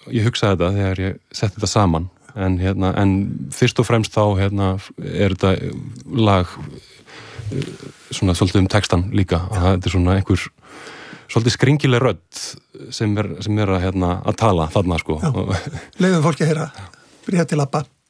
ég hugsaði þetta þegar ég setti þetta saman en fyrst og fremst þá er þetta lag svona svolítið textan líka þetta svona einhver svolítið skringileg rödd sem er að tala þarna sko. Leyfum fólki að heyra Bréf til Abba